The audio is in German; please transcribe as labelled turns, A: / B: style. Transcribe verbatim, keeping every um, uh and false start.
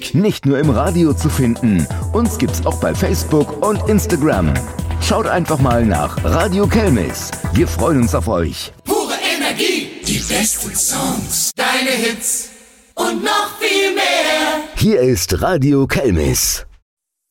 A: Musik nicht nur im Radio zu finden. Uns gibt's auch bei Facebook und Instagram. Schaut einfach mal nach Radio Kelmis. Wir freuen uns auf euch.
B: Pure Energie, die besten Songs, deine Hits und noch viel mehr.
A: Hier ist Radio Kelmis.